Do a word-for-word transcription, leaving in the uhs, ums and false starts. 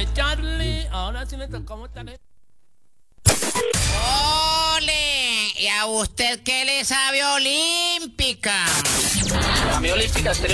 de Charlie. Ahora sí le tocamos tarjeta. ¡Ole! ¿Y a usted qué le sabe olímpica? A mí olímpica,